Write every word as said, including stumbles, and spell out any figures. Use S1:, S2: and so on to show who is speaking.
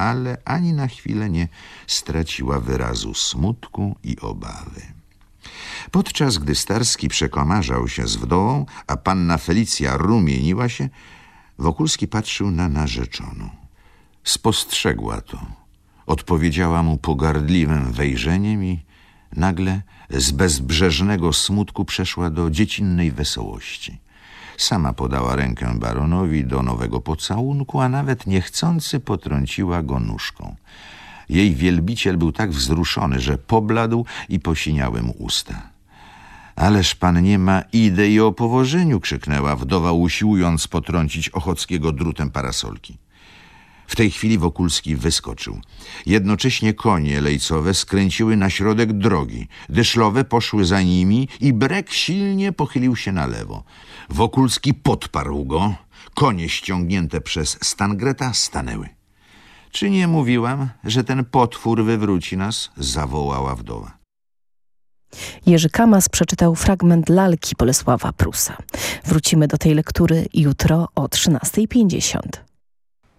S1: ale ani na chwilę nie straciła wyrazu smutku i obawy. Podczas gdy Starski przekomarzał się z wdową, a panna Felicja rumieniła się, Wokulski patrzył na narzeczoną. Spostrzegła to. Odpowiedziała mu pogardliwym wejrzeniem i nagle z bezbrzeżnego smutku przeszła do dziecinnej wesołości. Sama podała rękę baronowi do nowego pocałunku, a nawet niechcący potrąciła go nóżką. Jej wielbiciel był tak wzruszony, że pobladł i posiniały mu usta. Ależ pan nie ma idei o powożeniu, krzyknęła wdowa, usiłując potrącić Ochockiego drutem parasolki. W tej chwili Wokulski wyskoczył. Jednocześnie konie lejcowe skręciły na środek drogi. Dyszlowe poszły za nimi i brek silnie pochylił się na lewo. Wokulski podparł go. Konie ściągnięte przez Stangreta stanęły. Czy nie mówiłam, że ten potwór wywróci nas? Zawołała wdowa.
S2: Jerzy Kamas przeczytał fragment lalki Bolesława Prusa. Wrócimy do tej lektury jutro o trzynastej pięćdziesiąt.